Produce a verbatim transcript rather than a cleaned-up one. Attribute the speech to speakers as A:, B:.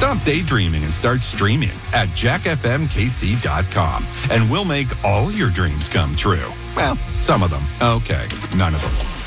A: Stop daydreaming and start streaming at jack f m k c dot com, and we'll make all your dreams come true. Well, some of them. Okay, none of them.